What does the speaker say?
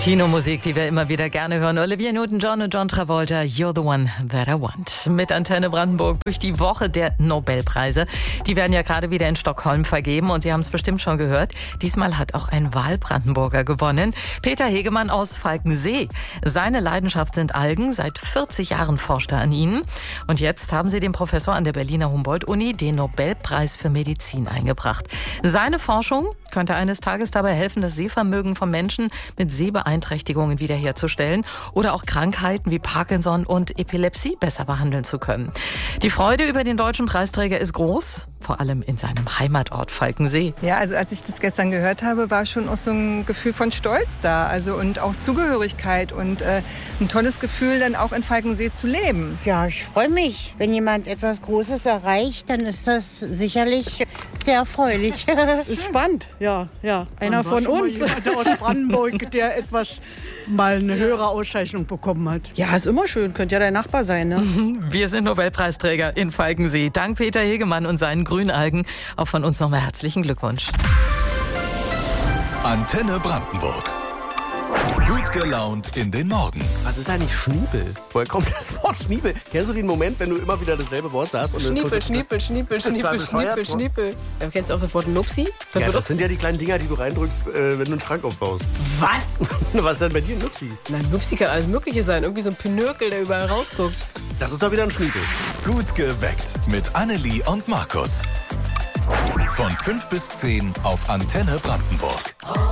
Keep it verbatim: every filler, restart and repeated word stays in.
Kinomusik, die wir immer wieder gerne hören. Olivia Newton-John und John Travolta, You're the One That I Want. Mit Antenne Brandenburg durch die Woche der Nobelpreise. Die werden ja gerade wieder in Stockholm vergeben und Sie haben es bestimmt schon gehört. Diesmal hat auch ein Wahlbrandenburger gewonnen. Peter Hegemann aus Falkensee. Seine Leidenschaft sind Algen. Seit vierzig Jahren forscht er an ihnen. Und jetzt haben sie dem Professor an der Berliner Humboldt-Uni den Nobelpreis für Medizin eingebracht. Seine Forschung könnte eines Tages dabei helfen, das Sehvermögen von Menschen mit Sehbeeinträchtigungen wiederherzustellen oder auch Krankheiten wie Parkinson und Epilepsie besser behandeln zu können. Die Freude über den deutschen Preisträger ist groß, vor allem in seinem Heimatort Falkensee. Ja, also als ich das gestern gehört habe, war schon auch so ein Gefühl von Stolz da, also und auch Zugehörigkeit und äh, ein tolles Gefühl, dann auch in Falkensee zu leben. Ja, ich freue mich. Wenn jemand etwas Großes erreicht, dann ist das sicherlich sehr erfreulich. Ist spannend, ja, ja. Einer von uns. Jemand aus Brandenburg, der etwas mal eine höhere Auszeichnung bekommen hat. Ja, ist immer schön. Könnte ja dein Nachbar sein, ne? Wir sind Nobelpreisträger in Falkensee. Dank Peter Hegemann und seinen Grünalgen. Auch von uns nochmal herzlichen Glückwunsch. Antenne Brandenburg. Gut gelaunt in den Morgen. Was ist eigentlich Schniepel? Woher kommt das Wort Schniepel? Kennst du den Moment, wenn du immer wieder dasselbe Wort sagst? Und Schniepel, Schniepel, Schniepel, Schniepel, Schniepel, Schniepel. Ja, kennst du auch das Wort Nupsi? Ja, das sind ja die kleinen Dinger, die du reindrückst, äh, wenn du einen Schrank aufbaust. Was? Was ist denn bei dir ein Nupsi? Nein, Nupsi kann alles Mögliche sein. Irgendwie so ein Pinökel, der überall rausguckt. Das ist doch wieder ein Schniepel. Gut geweckt mit Annelie und Markus. Von fünf bis zehn auf Antenne Brandenburg.